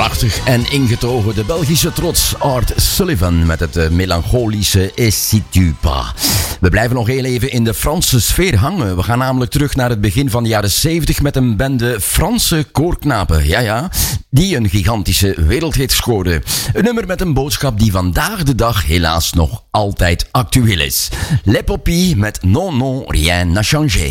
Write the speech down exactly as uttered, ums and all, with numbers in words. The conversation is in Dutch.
Prachtig en ingetogen de Belgische trots Art Sullivan met het uh, melancholische Et si tu pas. We blijven nog heel even in de Franse sfeer hangen. We gaan namelijk terug naar het begin van de jaren zeventig met een bende Franse koorknapen. Ja, ja, die een gigantische wereldhit scoorden. Een nummer met een boodschap die vandaag de dag helaas nog altijd actueel is. Les Poppies met Non, non, rien n'a changé.